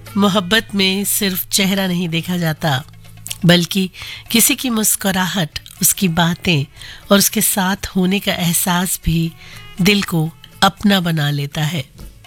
मोहब्बत में सिर्फ चेहरा नहीं देखा जाता, बल्कि किसी की मुस्कुराहट, उसकी बातें और उसके साथ होने का एहसास भी दिल को अपना बना लेता है।